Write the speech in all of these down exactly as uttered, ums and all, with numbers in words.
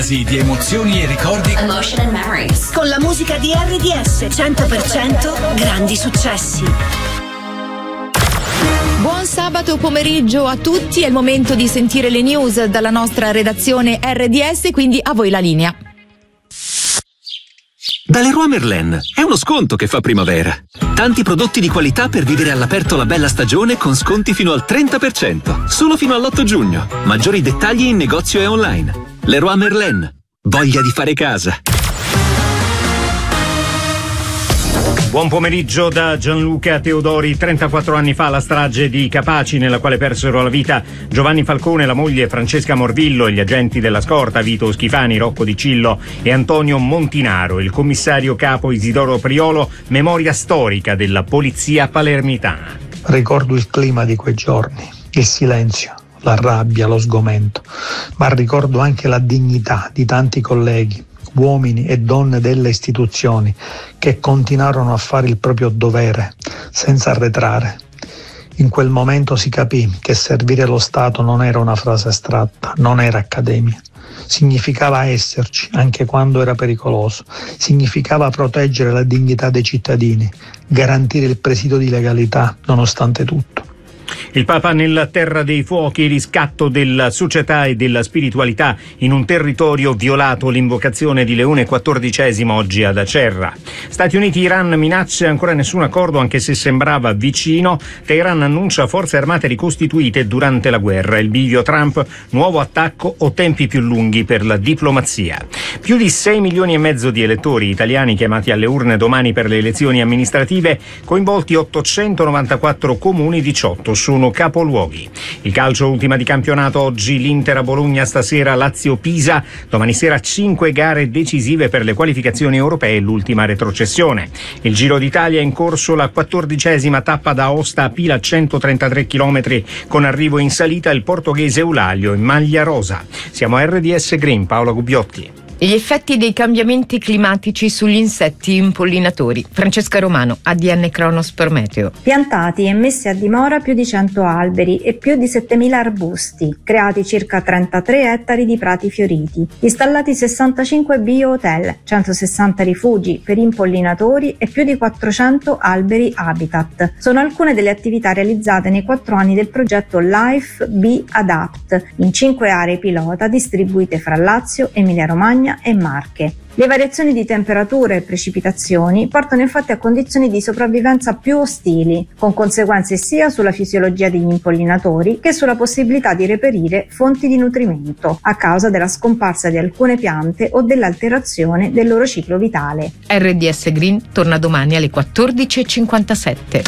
Di emozioni e ricordi. Emotion and memories. Con la musica di R D S cento per cento grandi successi. Buon sabato pomeriggio a tutti, è il momento di sentire le news dalla nostra redazione R D S, quindi a voi la linea. Da Leroy Merlin è uno sconto che fa primavera. Tanti prodotti di qualità per vivere all'aperto la bella stagione con sconti fino al trenta per cento. Solo fino all'otto giugno. Maggiori dettagli in negozio e online. Leroy Merlin. Voglia di fare casa. Buon pomeriggio da Gianluca Teodori. trentaquattro anni fa la strage di Capaci, nella quale persero la vita Giovanni Falcone, la moglie Francesca Morvillo e gli agenti della scorta Vito Schifani, Rocco Di Cillo e Antonio Montinaro. Il commissario capo Isidoro Priolo, memoria storica della polizia palermitana. Ricordo il clima di quei giorni, il silenzio, la rabbia, lo sgomento, ma ricordo anche la dignità di tanti colleghi, uomini e donne delle istituzioni che continuarono a fare il proprio dovere senza arretrare. In quel momento si capì che servire lo Stato non era una frase astratta, non era accademia. Significava esserci anche quando era pericoloso, significava proteggere la dignità dei cittadini, garantire il presidio di legalità nonostante tutto. Il Papa nella terra dei fuochi, riscatto della società e della spiritualità in un territorio violato, l'invocazione di Leone quattordicesimo oggi ad Acerra. Stati Uniti-Iran, minacce, ancora nessun accordo anche se sembrava vicino. Teheran annuncia forze armate ricostituite durante la guerra. Il bivio Trump, nuovo attacco o tempi più lunghi per la diplomazia. Più di sei milioni e mezzo di elettori italiani chiamati alle urne domani per le elezioni amministrative, coinvolti ottocentonovantaquattro comuni, diciotto sono capoluoghi. Il calcio, ultima di campionato oggi, l'Inter a Bologna, stasera Lazio-Pisa, domani sera cinque gare decisive per le qualificazioni europee e l'ultima retrocessione. Il Giro d'Italia è in corso, la quattordicesima tappa da Aosta a Pila, centotrentatré chilometri con arrivo in salita, il portoghese Eulaglio in maglia rosa. Siamo a R D S Green, Paola Gubbiotti. Gli effetti dei cambiamenti climatici sugli insetti impollinatori. Francesca Romano, A D N Cronos per Meteo. Piantati e messi a dimora più di cento alberi e più di settemila arbusti, creati circa trentatré ettari di prati fioriti, installati sessantacinque bio-hotel, centosessanta rifugi per impollinatori e più di quattrocento alberi habitat. Sono alcune delle attività realizzate nei quattro anni del progetto Life Bee Adapt, in cinque aree pilota distribuite fra Lazio, Emilia-Romagna e Marche. Le variazioni di temperature e precipitazioni portano infatti a condizioni di sopravvivenza più ostili, con conseguenze sia sulla fisiologia degli impollinatori che sulla possibilità di reperire fonti di nutrimento, a causa della scomparsa di alcune piante o dell'alterazione del loro ciclo vitale. R D S Green torna domani alle quattordici e cinquantasette.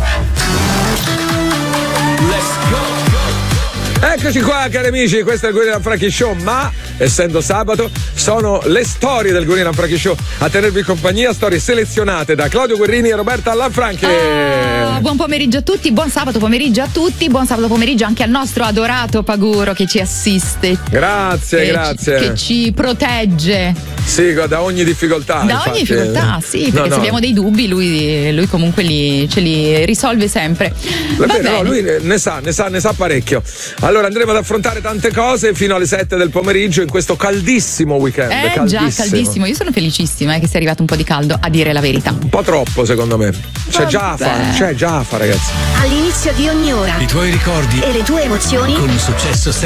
Eccoci qua, cari amici, questo è il Guerriera Franchi Show, ma essendo sabato sono le storie del Guerriera Franchi Show a tenervi compagnia, storie selezionate da Claudio Guerrini e Roberta Lanfranchi. Oh, buon pomeriggio a tutti, buon sabato pomeriggio a tutti, buon sabato pomeriggio anche al nostro adorato Paguro che ci assiste. Grazie, che grazie. Ci, che ci protegge. Sì, da ogni difficoltà. Da infatti. ogni difficoltà, sì, perché no, se no. abbiamo dei dubbi lui, lui comunque li, ce li risolve sempre. Va Beh, bene. no, lui ne sa, ne sa, ne sa parecchio. Allora andremo ad affrontare tante cose fino alle sette del pomeriggio in questo caldissimo weekend. Eh caldissimo. già, caldissimo. Io sono felicissima eh, che sia arrivato un po' di caldo, a dire la verità. Un po' troppo secondo me. C'è già fa, c'è già fa, ragazzi. All'inizio di ogni ora I tuoi ricordi e le tue emozioni con un successo